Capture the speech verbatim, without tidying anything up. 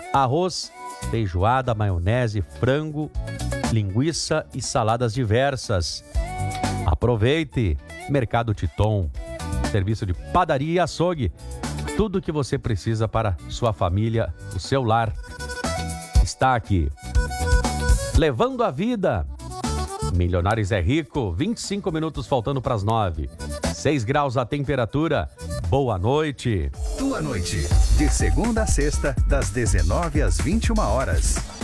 arroz, feijoada, maionese, frango, linguiça e saladas diversas. Aproveite! Mercado Titon, serviço de padaria e açougue. Tudo o que você precisa para sua família, o seu lar, está aqui. Levando a vida. Milionários é rico, vinte e cinco minutos faltando para as nove. seis graus a temperatura. Boa noite. Tua noite, de segunda a sexta, das dezenove às vinte e uma horas.